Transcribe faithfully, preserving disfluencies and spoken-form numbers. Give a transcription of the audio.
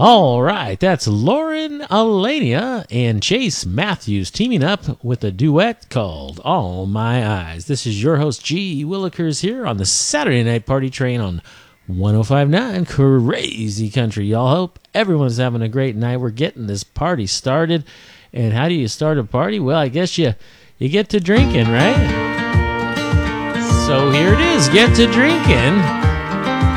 All right, that's Lauren Alania and Chase Matthews teaming up with a duet called All My Eyes. This is your host, G. Willikers, here on the Saturday Night Party Train on one oh five point nine Crazy Country. Y'all hope everyone's having a great night. We're getting this party started. And how do you start a party? Well, I guess you, you get to drinking, right? So here it is, get to drinking.